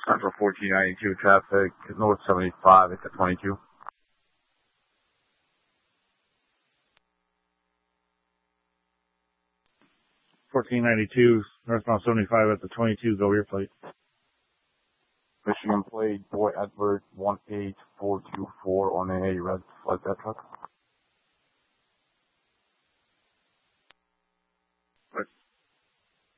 Central 1492 traffic, North 75 at the 22. 1492, northbound 75 at the 22, go rear plate. Michigan plate, Boy Edward 18424 on a red flatbed truck.